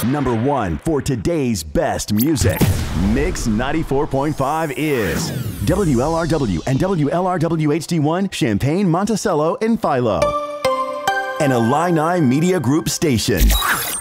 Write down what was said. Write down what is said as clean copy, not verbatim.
number one for today's best music. Mix 94.5 is WLRW and WLRW HD1 Champaign, Monticello, and Philo. An Illini Media Group station.